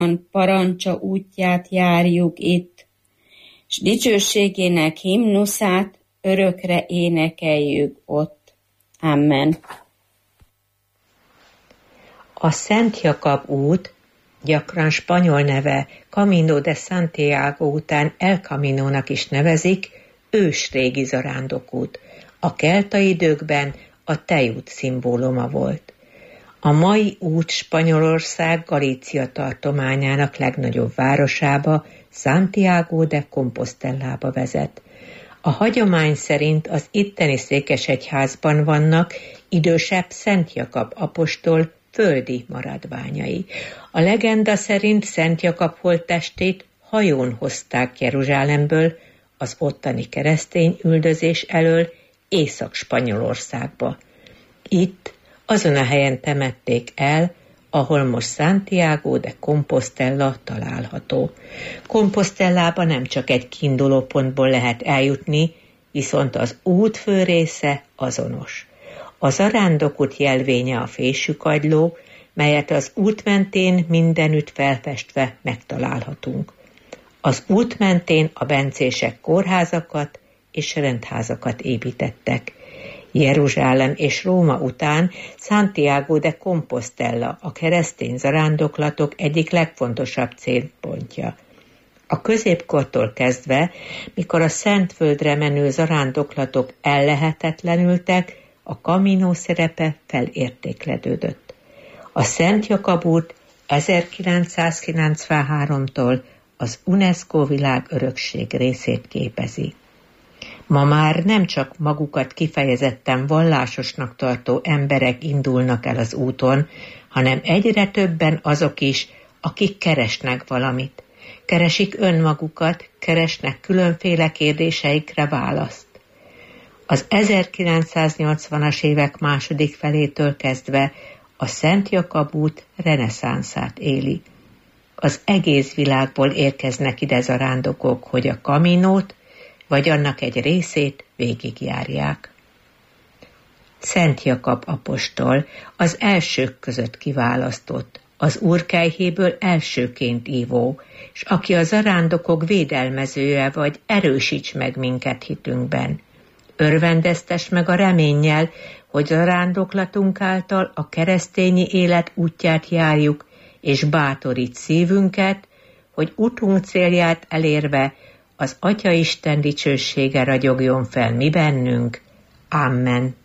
parancsa útját járjuk itt, s dicsőségének himnuszát örökre énekeljük ott. Amen. A Szent Jakab út, gyakran spanyol neve Camino de Santiago után El Caminónak is nevezik, ősrégi zarándokút. A kelta időkben a tejút szimbóluma volt. A mai út Spanyolország Galícia tartományának legnagyobb városába, Santiago de Compostellába vezet. A hagyomány szerint az itteni székesegyházban vannak idősebb Szent Jakab apostol földi maradványai. A legenda szerint Szent Jakab holttestét hajón hozták Jeruzsálemből, az ottani keresztény üldözés elől Észak-Spanyolországba. Itt, azon a helyen temették el, ahol most Santiago de Compostela található. Compostellába nem csak egy kiindulópontból lehet eljutni, viszont az út fő része azonos. A zarándokút jelvénye a fésűkagyló, melyet az út mentén mindenütt felfestve megtalálhatunk. Az út mentén a bencések kórházakat és rendházakat építettek. Jeruzsálem és Róma után Santiago de Compostela a keresztény zarándoklatok egyik legfontosabb célpontja. A középkortól kezdve, mikor a Szentföldre menő zarándoklatok ellehetetlenültek, a Camino szerepe felértékledődött. A Szent Jakab út 1993-tól az UNESCO világörökség részét képezi. Ma már nem csak magukat kifejezetten vallásosnak tartó emberek indulnak el az úton, hanem egyre többen azok is, akik keresnek valamit. Keresik önmagukat, keresnek különféle kérdéseikre választ. Az 1980-as évek második felétől kezdve a Szent Jakab út reneszánszát éli. Az egész világból érkeznek ide zarándokok, hogy a Caminót, vagy annak egy részét végigjárják. Szent Jakab apostol az elsők között kiválasztott, az Úrkelyhéből elsőként ívó, és aki a zarándokok védelmezője vagy erősíts meg minket hitünkben. Örvendeztes meg a reménnyel, hogy zarándoklatunk által a keresztényi élet útját járjuk, és bátorít szívünket, hogy utunk célját elérve az Atyaisten dicsősége ragyogjon fel mi bennünk. Amen.